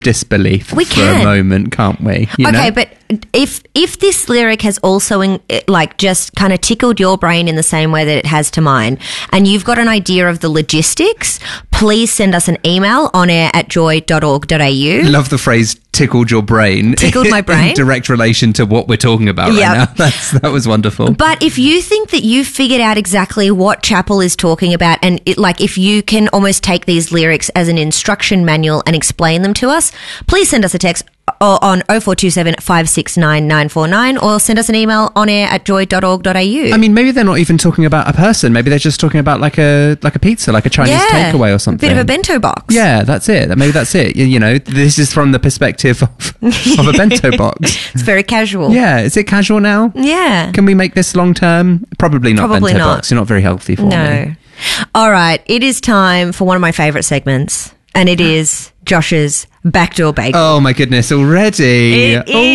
disbelief for a moment, can't we? You know? But if this lyric has also just kind of tickled your brain in the same way that it has to mine, and you've got an idea of the logistics, please send us an email onair@joy.org.au. Love the phrase tickled your brain. Tickled my brain. In direct relation to what we're talking about right now. That was wonderful. But if you think that you've figured out exactly what Chapel is talking about, and if you can almost take these lyrics as an instruction manual and explain them to us, please send us a text on 0427 569 949 or send us an email onair@joy.org.au. I mean, maybe they're not even talking about a person. Maybe they're just talking about like a pizza, like a Chinese takeaway or something. A bit of a bento box. Yeah, that's it. Maybe that's it. You know, this is from the perspective of a bento box. It's very casual. Yeah. Is it casual now? Yeah. Can we make this long term? Probably not. Probably bento not. box. You're not very healthy for me. No. All right. It is time for one of my favourite segments, and it is Josh's Backdoor Bagel. Oh my goodness, already.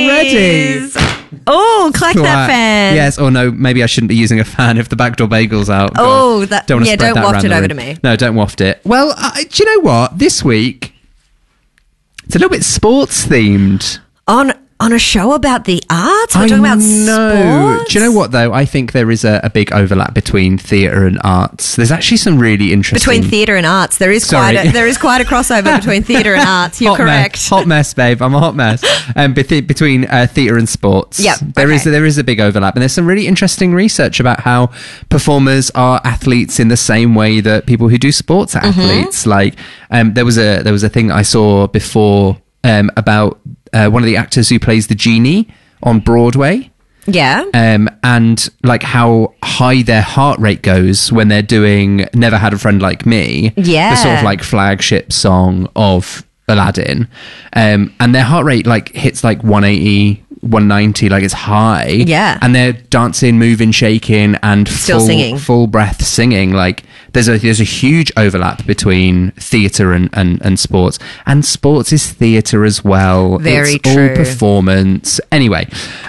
Is. Oh, clack that fan. Yes, or no, maybe I shouldn't be using a fan if the backdoor bagel's out. Oh, God. Don't waft it over to me. No, don't waft it. Well, do you know what? This week, it's a little bit sports themed. On a show about the arts? We're talking about sports? Do you know what, though? I think there is a big overlap between theatre and arts. There's actually some really interesting... Between theatre and arts. There is quite a crossover between theatre and arts. You're correct. Hot mess, babe. I'm a hot mess. Between theatre and sports. Yep. There is a big overlap. And there's some really interesting research about how performers are athletes in the same way that people who do sports are athletes. Like, there was a thing that I saw before about... one of the actors who plays the genie on Broadway. Yeah. And like how high their heart rate goes when they're doing Never Had a Friend Like Me. Yeah. The sort of like flagship song of Aladdin. And their heart rate like hits like 180, 190, like it's high. Yeah. And they're dancing, moving, shaking, and singing. Full breath singing. Like there's a huge overlap between theatre and sports. And sports is theatre as well. Very it's true. all performance. Anyway,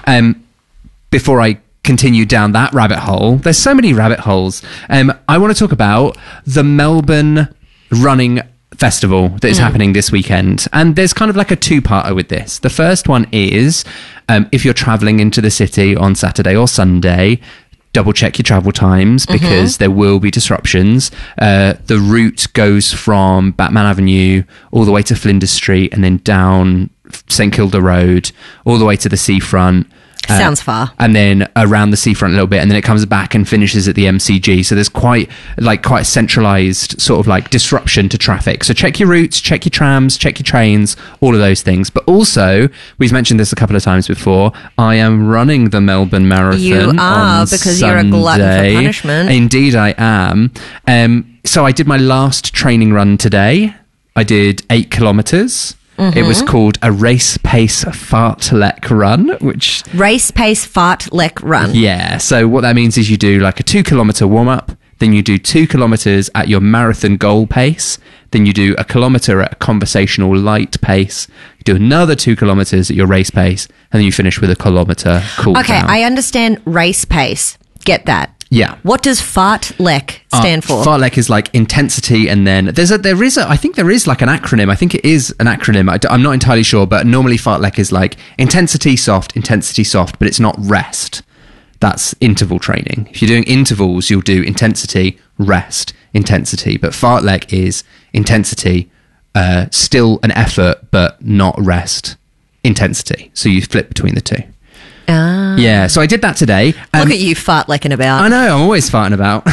before I continue down that rabbit hole, there's so many rabbit holes. I want to talk about the Melbourne Running Festival that is happening this weekend, and there's kind of like a two-parter with this. The first one is if you're traveling into the city on Saturday or Sunday, double check your travel times because there will be disruptions. The route goes from Batman Avenue all the way to Flinders Street and then down St Kilda Road all the way to the seafront. Sounds far. And then around the seafront a little bit, and then it comes back and finishes at the MCG. So there's quite centralised sort of like disruption to traffic. So check your routes, check your trams, check your trains, all of those things. But also, we've mentioned this a couple of times before, I am running the Melbourne Marathon. You are, because Sunday. You're a glutton for punishment. Indeed I am. So I did my last training run today. I did 8 kilometres. It was called a race pace fartlek run, which... Race pace fartlek run. Yeah. So what that means is you do like a 2 kilometre warm up, then you do 2 kilometres at your marathon goal pace, then you do a kilometre at a conversational light pace, you do another 2 kilometres at your race pace, and then you finish with a kilometre cool down. Okay, I understand race pace. Get that. Yeah. What does fartlek stand for? Fartlek is like intensity, and then I think there is like an acronym. I think it is an acronym. I'm not entirely sure, but normally fartlek is like intensity soft, but it's not rest. That's interval training. If you're doing intervals, you'll do intensity, rest, intensity. But fartlek is intensity, still an effort, but not rest, intensity. So you flip between the two. Ah. Yeah, so I did that today. Look at you fartlecking about. I know, I'm always farting about.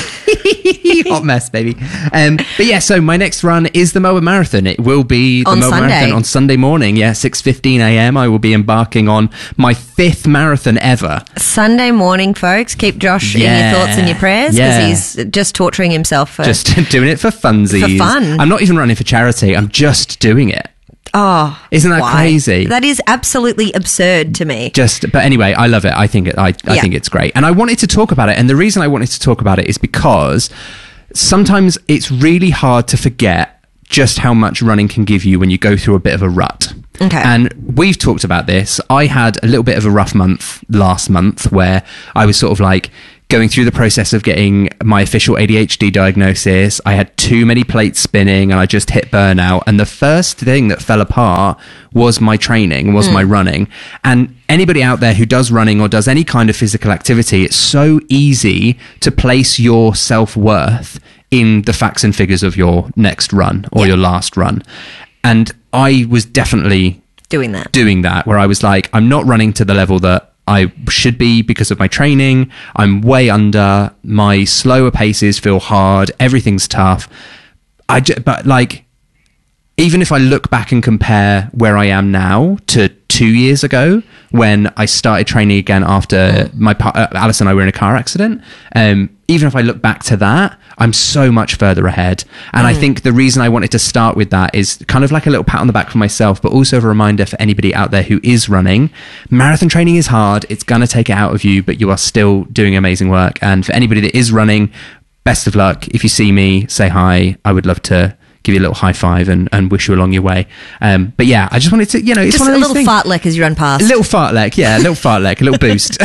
Hot mess, baby. But yeah, so my next run is the Melbourne Marathon. It will be the Melbourne Marathon on Sunday morning. Yeah, 6:15 a.m. I will be embarking on my 5th marathon ever. Sunday morning, folks. Keep Josh in your thoughts and your prayers, because he's just torturing himself. Just doing it for funsies. For fun. I'm not even running for charity. I'm just doing it. Oh, isn't that crazy? That is absolutely absurd to me. But anyway, I love it. I think it's great, and I wanted to talk about it. And the reason I wanted to talk about it is because sometimes it's really hard to forget just how much running can give you when you go through a bit of a rut. Okay. And we've talked about this. I had a little bit of a rough month last month where I was sort of like going through the process of getting my official ADHD diagnosis. I had too many plates spinning and I just hit burnout. And the first thing that fell apart was my training, was my running. And anybody out there who does running or does any kind of physical activity, it's so easy to place your self-worth in the facts and figures of your next run or your last run. And I was definitely doing that, where I was like, I'm not running to the level that I should be because of my training. I'm way under. My slower paces feel hard. Everything's tough. But like, even if I look back and compare where I am now to 2 years ago when I started training again after Alice and I were in a car accident, even if I look back to that, I'm so much further ahead. And I think the reason I wanted to start with that is kind of like a little pat on the back for myself, but also a reminder for anybody out there who is running. Marathon training is hard. It's going to take it out of you, but you are still doing amazing work. And for anybody that is running, best of luck. If you see me, say hi. I would love to give you a little high five and wish you along your way. But yeah, I just wanted to, it's just one of those a little things. fartlek as you run past. A little fartlek, yeah, a little fartlek, a little boost.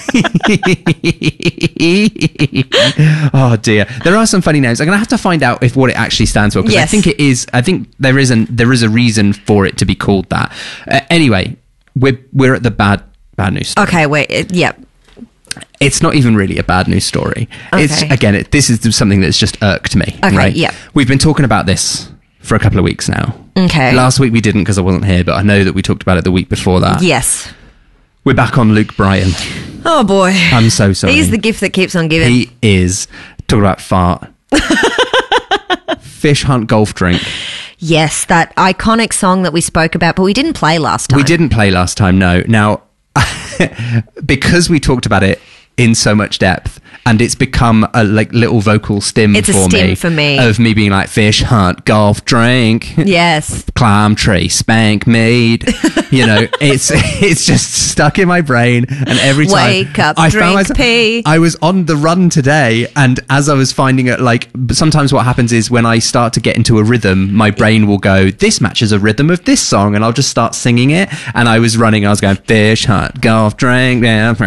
Oh dear, there are some funny names. I'm gonna have to find out what it actually stands for, because I think it is. I think there is a reason for it to be called that. Anyway, we're at the bad news story. Okay, wait, yep. It's not even really a bad news story. Okay. It's this is something that's just irked me. Okay, right? yeah. We've been talking about this for a couple of weeks now. Okay. Last week we didn't because I wasn't here, but I know that we talked about it the week before that. Yes. We're back on Luke Bryan. Oh boy. I'm so sorry. He's the gift that keeps on giving. He is. Talking about fart. Fish hunt golf drink. Yes, that iconic song that we spoke about, but we didn't play last time. We didn't play last time, no. Now, because we talked about it in so much depth, and it's become a little vocal stim for me of me being like, fish hunt golf drink, yes, climb tree spank mead. It's just stuck in my brain, and every time wake up, drink pee. I was on the run today, and as I was finding it, like, sometimes what happens is when I start to get into a rhythm, my brain will go, this matches a rhythm of this song, and I'll just start singing it. And I was running, I was going, fish hunt golf drink, and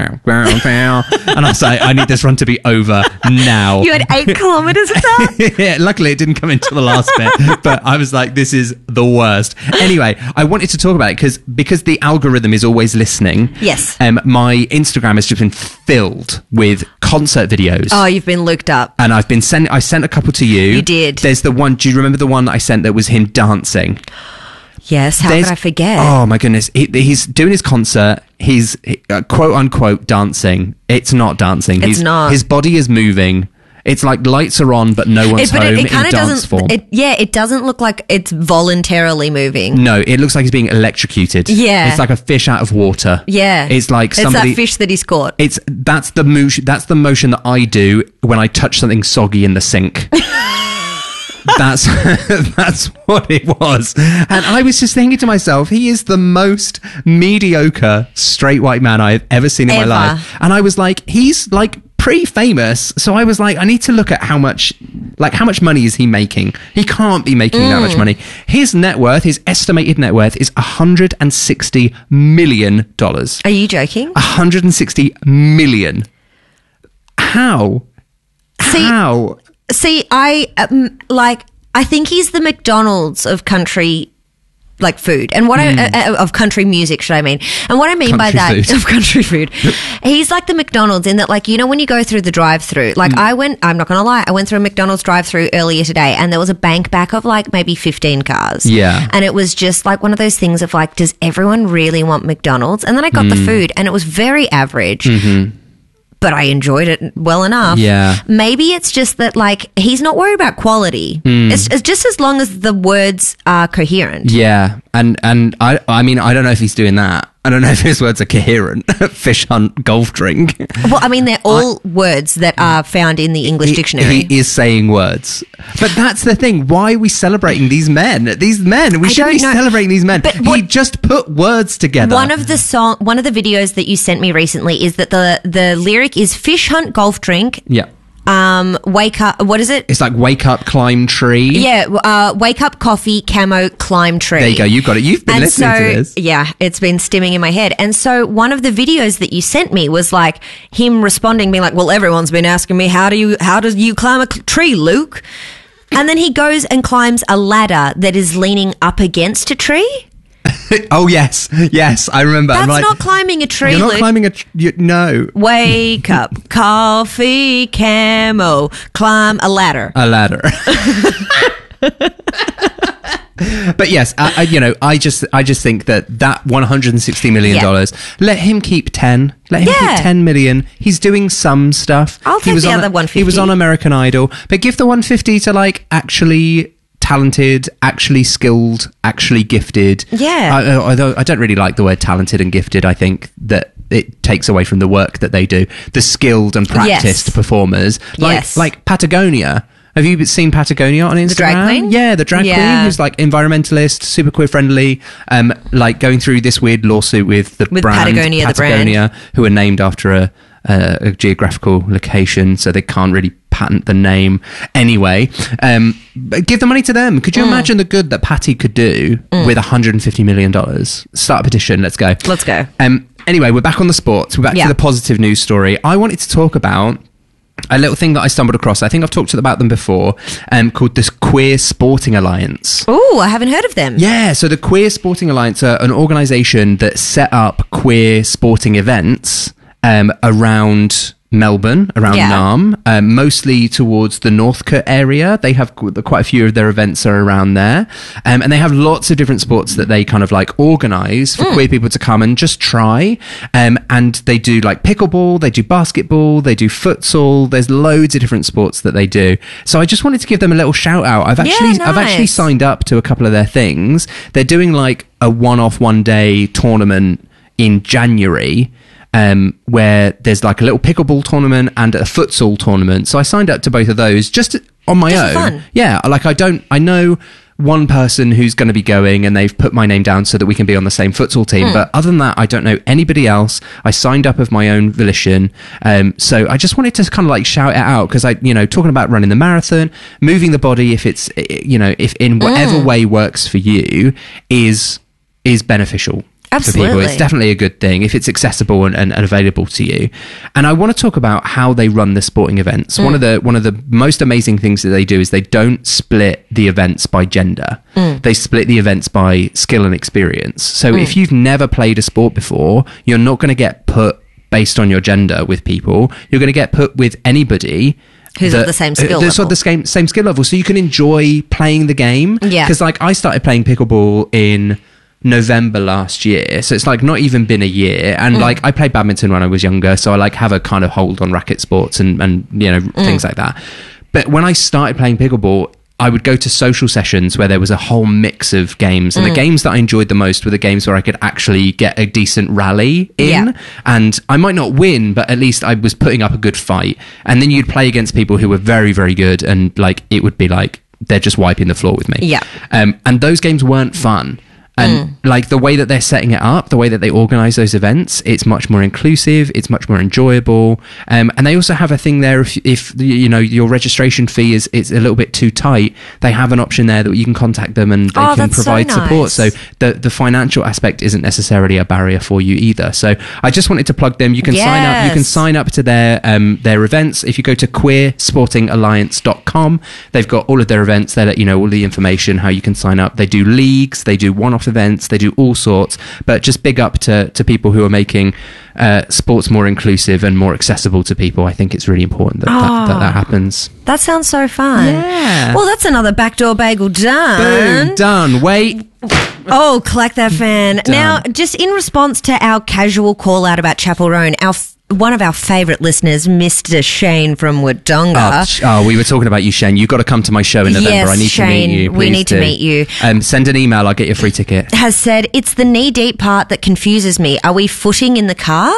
I was like, I need this run to be over now. You had 8 kilometers of that? Yeah, luckily it didn't come into the last bit, but I was like, this is the worst. Anyway, I wanted to talk about it because the algorithm is always listening. Yes. My Instagram has just been filled with concert videos. Oh, you've been looked up. And I sent a couple to you. You did. There's the one, do you remember the one that I sent that was him dancing? Yes, how could I forget? Oh my goodness. He's doing his concert. He's quote unquote dancing. It's not dancing. It's not. His body is moving. It's like lights are on, but no one's home in dance form. It doesn't look like it's voluntarily moving. No, it looks like he's being electrocuted. Yeah. It's like a fish out of water. Yeah. It's like somebody... It's that fish that he's caught. That's the motion that I do when I touch something soggy in the sink. That's what it was. And I was just thinking to myself, he is the most mediocre straight white man I've ever seen in my life. And I was like, he's like pretty famous. So I was like, I need to look at how much money is he making? He can't be making that much money. His net worth, his estimated net worth is $160 million. Are you joking? $160 million. How? How? See, I think he's the McDonald's of country, like, food, and what of country music, should I mean? And what I mean by that, of country food, he's like the McDonald's in that, like, when you go through the drive-through, like, I'm not gonna lie, I went through a McDonald's drive-through earlier today, and there was a bank back of like maybe 15 cars. Yeah. And it was just like one of those things of like, does everyone really want McDonald's? And then I got the food, and it was very average. Mm-hmm. But I enjoyed it well enough. Yeah. Maybe it's just that, like, he's not worried about quality. It's just as long as the words are coherent. Yeah. And I mean, I don't know if he's doing that. I don't know if his words are coherent. Fish hunt, golf drink. Well, I mean, they're all words that are found in the English dictionary. He is saying words. But that's the thing. Why are we celebrating these men? We shouldn't be celebrating these men. He just put words together. One of the videos that you sent me recently is that the lyric is fish hunt, golf drink. Yeah. Wake Up, what is it? It's like Wake Up, Climb Tree. Yeah, Wake Up Coffee, Camo, Climb Tree. There you go, you got it. You've been listening to this. Yeah, it's been stimming in my head. And so one of the videos that you sent me was like him responding, being like, well, everyone's been asking me, how do you climb a tree, Luke? And then he goes and climbs a ladder that is leaning up against a tree. Oh, yes, I remember. That's not climbing a tree, You're not Luke. climbing a tree, no. Wake up, coffee, camo, climb a ladder. A ladder. But yes, I just think that $160 million, let him keep 10. Let him keep 10 million. He's doing some stuff. I'll take the other 150. He was on American Idol, but give the 150 to like actually talented, actually skilled, actually gifted. Yeah. Although I don't really like the word talented and gifted. I think that it takes away from the work that they do. The skilled and practiced performers, like Patagonia. Have you seen Patagonia on Instagram? The drag queen? Yeah, the drag queen who's like environmentalist, super queer friendly, like going through this weird lawsuit with the brand Patagonia, who are named after a geographical location, so they can't really patent the name anyway. But give the money to them. Could you imagine the good that Patty could do with $150 million? Start a petition. Let's go. Anyway, we're back on the sports. We're back to the positive news story. I wanted to talk about a little thing that I stumbled across. I think I've talked about them before, called this Queer Sporting Alliance. Oh, I haven't heard of them. Yeah, so the Queer Sporting Alliance are an organisation that set up queer sporting events around Melbourne, around Naarm, mostly towards the Northcote area. They have quite a few of their events are around there, and they have lots of different sports that they kind of like organise for queer people to come and just try. And they do like pickleball, they do basketball, they do futsal. There's loads of different sports that they do. So I just wanted to give them a little shout out. I've actually signed up to a couple of their things. They're doing like a one day tournament in January, where there's like a little pickleball tournament and a futsal tournament. So I signed up to both of those just on my own. Fun. Yeah, like I know one person who's going to be going, and they've put my name down so that we can be on the same futsal team. But other than that, I don't know anybody else. I signed up of my own volition. So I just wanted to kind of like shout it out, because talking about running the marathon, moving the body, if it's, if in whatever way works for you is beneficial. Absolutely. For people. It's definitely a good thing if it's accessible and available to you. And I want to talk about how they run the sporting events. One of the most amazing things that they do is they don't split the events by gender. They split the events by skill and experience. So if you've never played a sport before, you're not going to get put based on your gender with people. You're going to get put with anybody who's at the same skill level. Sort of the same skill level, so you can enjoy playing the game. Yeah. Because like I started playing pickleball in November last year, so it's like not even been a year, and like I played badminton when I was younger, so I like have a kind of hold on racket sports and things like that. But when I started playing pickleball, I would go to social sessions where there was a whole mix of games, and the games that I enjoyed the most were the games where I could actually get a decent rally in, and I might not win, but at least I was putting up a good fight. And then you'd play against people who were very, very good, and like it would be like they're just wiping the floor with me. And those games weren't fun. And like the way that they're setting it up, the way that they organize those events, it's much more inclusive, it's much more enjoyable. And they also have a thing there, if your registration fee is a little bit too tight, they have an option there that you can contact them and they can provide support. So the financial aspect isn't necessarily a barrier for you either. So I just wanted to plug them. You can sign up. You can sign up to their events. If you go to queersportingalliance.com, they've got all of their events. They let you know all the information, how you can sign up. They do leagues, they do one-off events, they do all sorts, but just big up to people who are making sports more inclusive and more accessible to people. I think it's really important that happens. That sounds so fun. Yeah. Well, that's another backdoor bagel done. Boom, done. Wait. Oh, clack that fan. Done. Now, just in response to our casual call out about Chapel Roan, one of our favourite listeners, Mr. Shane from Wodonga. Oh, we were talking about you, Shane. You've got to come to my show in November. Yes, I need Shane, to meet you. We need to meet you. Send an email. I'll get you a free ticket. Has said, it's the knee-deep part that confuses me. Are we footing in the car?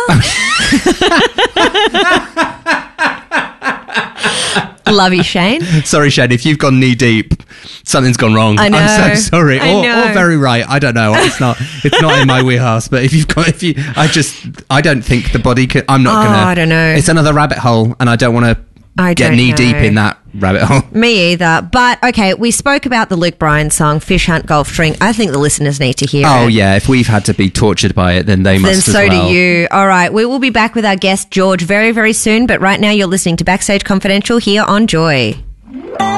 Love you, Shane. Sorry, Shane. If you've gone knee deep, something's gone wrong. I know. I'm so sorry. I know. Or very right. I don't know. It's not in my wheelhouse. But I don't think the body could. I'm not gonna. I don't know. It's another rabbit hole, and I don't want to I get don't knee know. deep in that rabbit hole. Me either. But, okay, we spoke about the Luke Bryan song, Fish Hunt Golf String. I think the listeners need to hear it. Oh, yeah. If we've had to be tortured by it, then they must Then as so well. do you. All right, we will be back with our guest, George, very, very soon. But right now you're listening to Backstage Confidential here on Joy.